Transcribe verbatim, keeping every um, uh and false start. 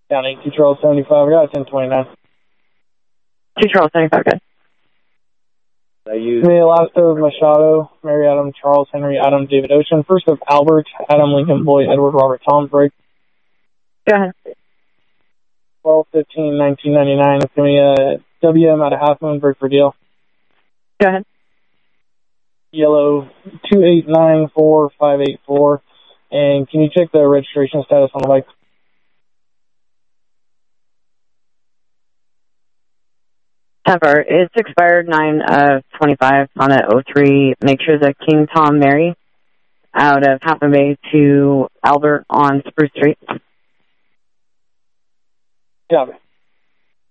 County, two Charles seventy-five, I got a ten twenty-nine. two Charles seventy-five, good. I use me last of Machado, Mary Adam, Charles Henry, Adam, David Ocean. First of Albert, Adam, Lincoln, Boyd, Edward, Robert, Tom, break. Go ahead. twelve fifteen nineteen ninety-nine. It's going to be a W M out of Half Moon, break for deal. Go ahead. Yellow two eight nine four five eight four. And can you check the registration status on the bike? Ever. It's expired nine of twenty-five on at oh three. Make sure that King Tom Mary out of Half Moon Bay to Albert on Spruce Street. Yeah.